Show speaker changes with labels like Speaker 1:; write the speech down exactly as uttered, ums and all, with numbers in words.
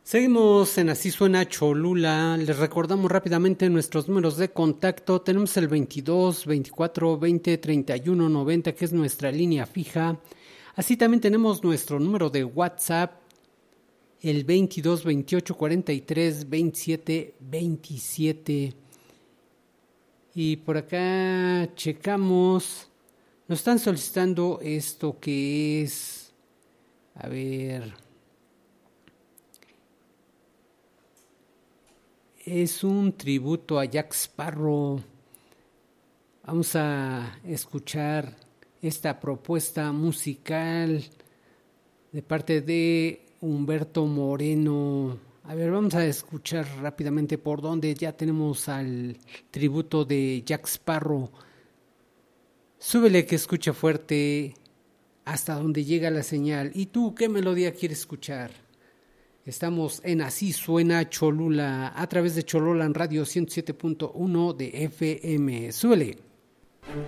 Speaker 1: Seguimos en Así Suena Cholula. Les recordamos rápidamente nuestros números de contacto. Tenemos el veintidós, veinticuatro, veinte, treinta y uno, noventa, que es nuestra línea fija. Así también tenemos nuestro número de WhatsApp, el veintidós, veintiocho, cuarenta y tres, veintisiete, veintisiete. Y por acá checamos. Nos están solicitando esto que es... A ver... Es un tributo a Jack Sparrow. Vamos a escuchar esta propuesta musical de parte de Humberto Moreno. A ver, vamos a escuchar rápidamente por dónde ya tenemos al tributo de Jack Sparrow. Súbele que escucha fuerte hasta donde llega la señal. ¿Y tú qué melodía quieres escuchar? Estamos en Así Suena Cholula, a través de Chololan Radio ciento siete punto uno de F M. Súbele.